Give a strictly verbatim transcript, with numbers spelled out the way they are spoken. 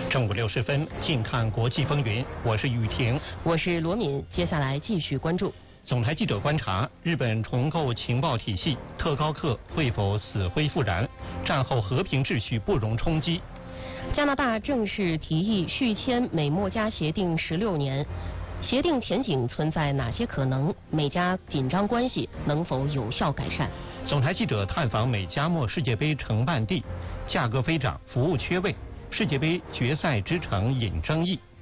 正午六十分，近看国际风云，我是雨婷， 我是罗敏。接下来继续关注。 总台记者观察，日本重构情报体系，特高课会否死灰复燃？战后和平秩序不容冲击。 加拿大正式提议续签美墨加协定十六年，协定前景存在哪些可能？美加紧张关系能否有效改善？ 总台记者探访美加墨世界杯承办地，价格飞涨，服务缺位，世界杯决赛之城引争议。